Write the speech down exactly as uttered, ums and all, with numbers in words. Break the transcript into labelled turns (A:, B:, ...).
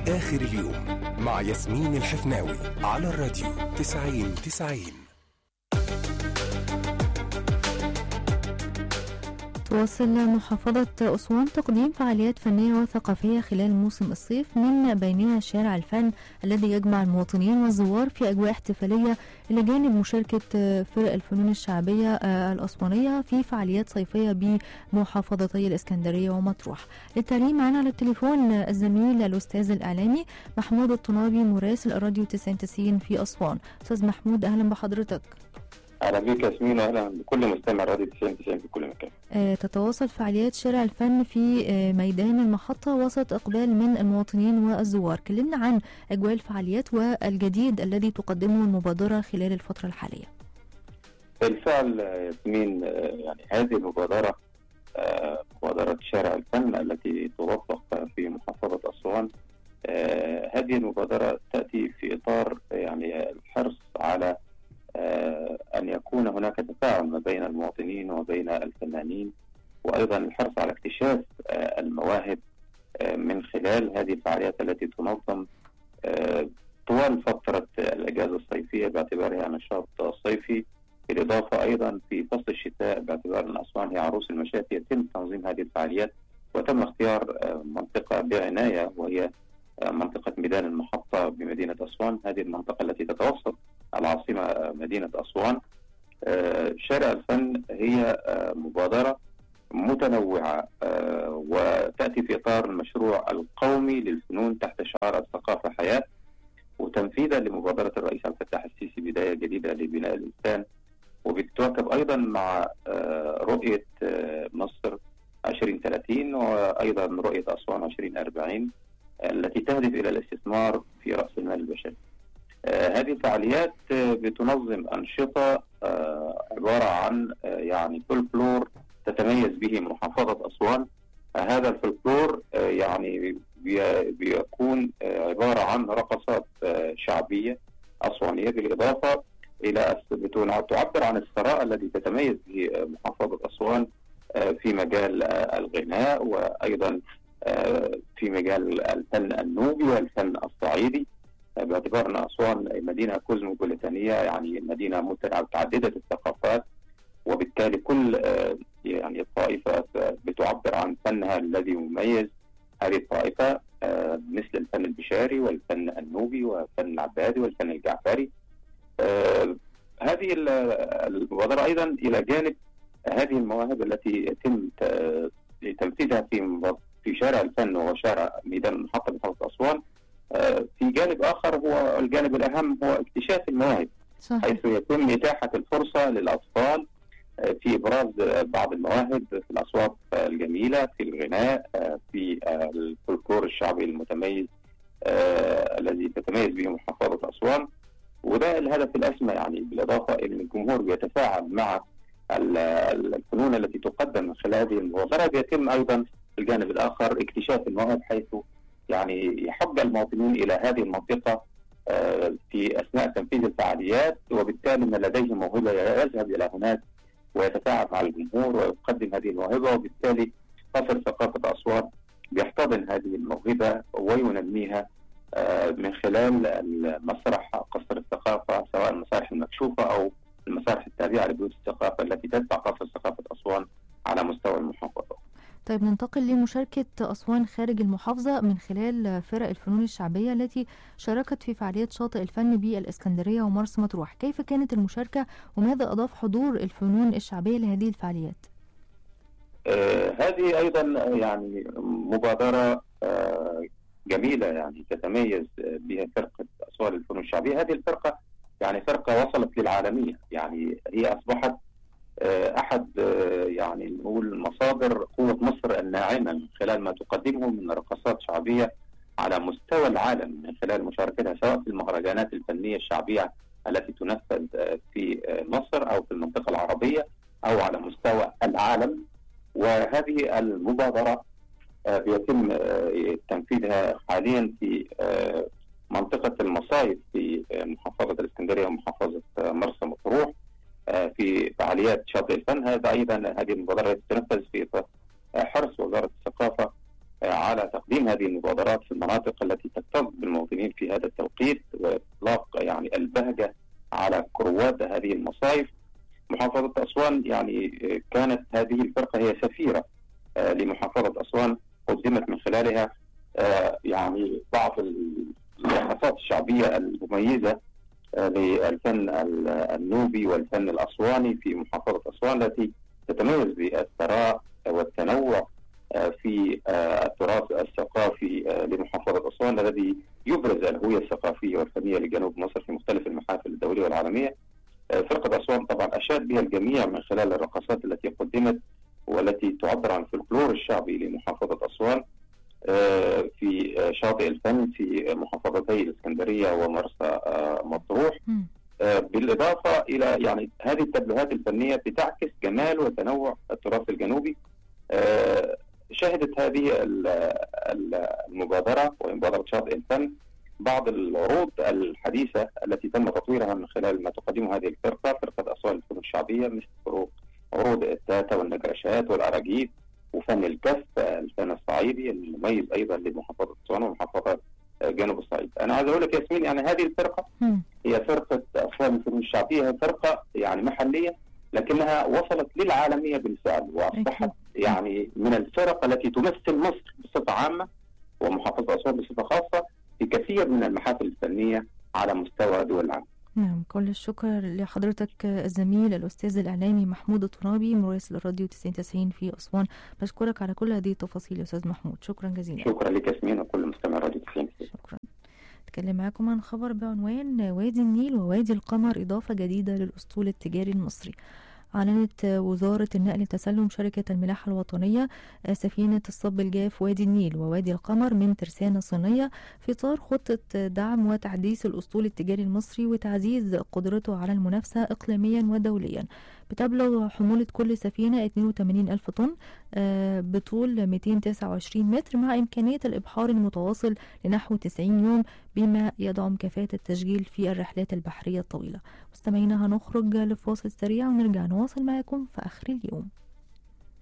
A: آخر اليوم مع ياسمين الحفناوي على الراديو تسعين تسعين.
B: تواصل محافظة أسوان تقديم فعاليات فنية وثقافية خلال موسم الصيف، من بينها شارع الفن الذي يجمع المواطنين والزوار في أجواء احتفالية، إلى جانب مشاركة فرق الفنون الشعبية الأسوانية في فعاليات صيفية بمحافظتي الإسكندرية ومطروح. للتعليم معنا على التليفون الزميل الأستاذ الإعلامي محمود الطنابي مراسل الراديو تسعين تسعين في أسوان. أستاذ محمود، أهلا بحضرتك.
C: أهلا بك ياسمين، وأهلا بكل مستمع راديو تسعين تسعين في كل مكان.
B: آه تتواصل فعاليات شارع الفن في آه ميدان المحطة وسط إقبال من المواطنين والزوار. كلمنا عن أجواء الفعاليات والجديد الذي تقدمه المبادرة خلال الفترة الحالية.
C: بالفعل ياسمين، يعني هذه المبادرة آه مبادرة شارع الفن التي توفق في محافظة أسوان. آه هذه المبادرة تأتي في إطار يعني الحرص على آه أن يكون هناك تفاعل ما بين المواطنين وبين الفنانين، وأيضا الحرص على اكتشاف آه المواهب آه من خلال هذه الفعاليات التي تنظم آه طوال فترة الأجازة الصيفية باعتبارها نشاط صيفي، بالإضافة أيضا في فصل الشتاء باعتبار أن أسوان هي عروس المشاتي يتم تنظيم هذه الفعاليات، وتم اختيار آه منطقة بعناية وهي آه منطقة ميدان المحطة بمدينة أسوان. هذه المنطقة التي تتوسط العاصمة مدينة أسوان. شارع الفن هي مبادرة متنوعة وتأتي في إطار المشروع القومي للفنون تحت شعار الثقافة حياة، وتنفيذا لمبادرة الرئيس عبد الفتاح السيسي بداية جديدة لبناء الإنسان، وبتواكب أيضا مع رؤية مصر عشرين ثلاثين وأيضا رؤية أسوان عشرين أربعين التي تهدف إلى الاستثمار في رأس المال البشري. آه هذه الفعاليات آه بتنظم أنشطة آه عبارة عن آه يعني فولكلور تتميز به محافظة أسوان. آه هذا الفولكلور آه يعني بي بيكون آه عبارة عن رقصات آه شعبية أسوانية، بالإضافة إلى تعبر عن الثراء الذي تتميز به محافظة أسوان آه في مجال آه الغناء، وأيضا آه في مجال الفن النوبي والفن الصعيدي، باعتبار أن أسوان مدينة كوزموبوليتانية، يعني مدينة متعددة الثقافات، وبالتالي كل يعني الطائفة بتعبر عن فنها الذي يميز هذه الطائفة، مثل الفن البشاري والفن النوبي والفن العبادي والفن الجعفري. هذه المبادرة أيضا إلى جانب هذه المواهب التي يتم تنفيذها في في شارع الفن وهو شارع ميدان المحطة بمحافظة أسوان، في جانب آخر هو الجانب الأهم هو اكتشاف المواهب، حيث يتم إتاحة الفرصة للأطفال في إبراز بعض المواهب في الأصوات الجميلة، في الغناء، في الفولكلور الشعبي المتميز الذي تتميز به محافظة أسوان. وده الهدف الأسمى، يعني بالإضافة إلى الجمهور بيتفاعل مع الفنون التي تقدم من خلال هذه المبادرة. بيتم أيضا الجانب الآخر اكتشاف المواهب، حيث يعني يحب المواطنين إلى هذه المنطقة في أثناء تنفيذ الفعاليات، وبالتالي من لديه موهبة يذهب إلى هناك ويتفاعل مع الجمهور ويقدم هذه الموهبة، وبالتالي قصر ثقافة أسوان بيحتضن هذه الموهبة وينميها من خلال المسرح قصر الثقافة، سواء المسارح المكشوفة أو المسارح التابعة لبيوت الثقافة التي تتبع قصر ثقافة أسوان على مستوى المحافظة.
B: طيب، ننتقل لمشاركة أسوان خارج المحافظة من خلال فرق الفنون الشعبية التي شاركت في فعاليات شاطئ الفن بالإسكندرية ومرسى مطروح. كيف كانت المشاركة وماذا أضاف حضور الفنون الشعبية لهذه الفعاليات؟
C: آه هذه أيضا يعني مبادرة آه جميلة، يعني تتميز بها فرقة أسوان للفنون الشعبية. هذه الفرقة يعني فرقة وصلت للعالمية، يعني هي أصبحت أحد يعني نقول مصادر قوة مصر الناعمة من خلال ما تقدمه من رقصات شعبية على مستوى العالم، من خلال مشاركتها سواء في المهرجانات الفنية الشعبية التي تنفذ في مصر أو في المنطقة العربية أو على مستوى العالم. وهذه المبادرة بيتم تنفيذها حاليا في منطقة المصايف في محافظة الإسكندرية ومحافظة مرسى مطروح في فعاليات شاطئ الفن. هذا أيضا هذه المبادرة تتنفذ في حرص وزارة الثقافة على تقديم هذه المبادرات في المناطق التي تكتظ بالمواطنين في هذا التوقيت، وإطلاق يعني البهجة على كروات هذه المصايف. محافظة أسوان يعني كانت هذه الفرقة هي سفيرة لمحافظة أسوان، قدمت من خلالها يعني بعض الرقصات الشعبية المميزة للفن النوبي والفن الأسواني في محافظة أسوان، التي تتميز بالثراء والتنوع في التراث الثقافي لمحافظة أسوان، الذي يبرز الهوية الثقافية والفنية لجنوب مصر في مختلف المحافل الدولية والعالمية. فرقة أسوان طبعا أشاد بها الجميع من خلال الرقصات التي قدمت والتي تعبر عن الفلكلور الشعبي لمحافظة أسوان في شاطئ الفن في محافظتي الإسكندرية ومرسى مطروح، بالإضافة إلى يعني هذه التبلوهات الفنية بتعكس جمال وتنوع التراث الجنوبي. شهدت هذه المبادرة ومبادرة شاطئ الفن بعض العروض الحديثة التي تم تطويرها من خلال ما تقدمه هذه الفرقة، فرقة أسوان للفنون الشعبية، مثل عروض التاتا والنجرشات والأراجيل وفن الكف، الفن الصعيدي المميز أيضا لمحافظة أسوان ومحافظة جنوب الصعيد. أنا عايز أقول لك ياسمين، يعني هذه الفرقة هي فرقة أسوان للفنون الشعبية، هي فرقة يعني محلية لكنها وصلت للعالمية بالفعل، وأصبحت يعني من الفرق التي تمثل مصر بصفة عامة ومحافظة أسوان بصفة خاصة في كثير من المحافل الفنية على مستوى دول العالم.
B: نعم، كل الشكر لحضرتك الزميل الأستاذ الإعلامي محمود الترابي مراسل الراديو تسعين تسعين في أسوان. بشكرك على كل هذه التفاصيل يا أستاذ محمود، شكرا جزيلا.
C: شكرا لك ياسمين وكل مستمع راديو تسعين.
B: شكرا. نتكلم معكم عن خبر بعنوان وادي النيل ووادي القمر إضافة جديدة للأسطول التجاري المصري. أعلنت وزارة النقل تسلم شركة الملاحة الوطنية سفينة الصب الجاف وادي النيل ووادي القمر من ترسانة صينية في إطار خطة دعم وتحديث الأسطول التجاري المصري وتعزيز قدرته على المنافسة إقليميا ودوليا. بتبلغ حمولة كل سفينة اثنين وثمانين ألف طن بطول مئتين وتسعة وعشرين متر، مع إمكانية الإبحار المتواصل لنحو تسعين يوم، بما يدعم كفاءة التشغيل في الرحلات البحرية الطويلة. مستمعينا، هنخرج لفاصل سريع ونرجع نواصل معكم في آخر اليوم.